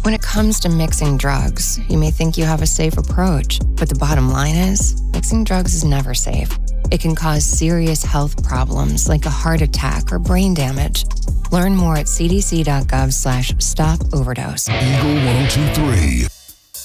When it comes to mixing drugs, you may think you have a safe approach, but the bottom line is, mixing drugs is never safe. It can cause serious health problems like a heart attack or brain damage. Learn more at cdc.gov/stop overdose. Eagle 102.3.